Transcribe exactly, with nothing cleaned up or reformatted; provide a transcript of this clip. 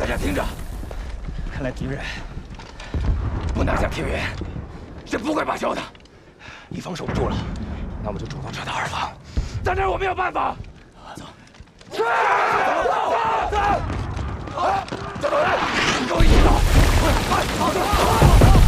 大家听着，看来敌人不拿下平原，是不会罢休的。一方守不住了，那我们就主动撤到二方。在这儿我没有办法。走。